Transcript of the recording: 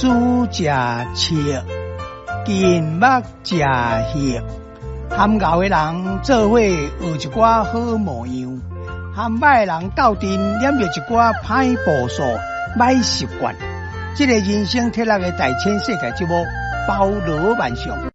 猪食切，金目食血，含牛的人做伙学一寡好模样，含歹人斗阵染着一寡歹步数、歹习惯。这个人生铁力的大千世界节目包罗万象，